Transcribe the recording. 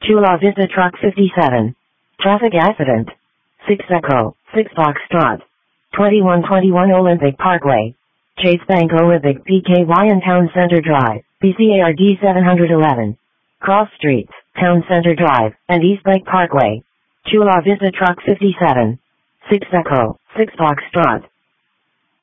Chula Vista Truck 57. Traffic accident. 6 Echo, 6 Foxtrot. 2121 Olympic Parkway. Chase Bank Olympic PKY and Town Center Drive, BCARD 711. Cross Streets, Town Center Drive, and East Lake Parkway. Chula Vista Truck 57. 6 Echo, 6 Foxtrot.